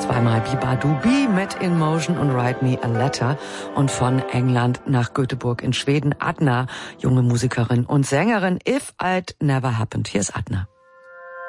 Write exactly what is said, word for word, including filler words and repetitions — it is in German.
Zweimal Biba Dubi mit In Motion und Write Me a Letter. Und von England nach Göteborg in Schweden Adna, junge Musikerin und Sängerin If It Never Happened. Hier ist Adna.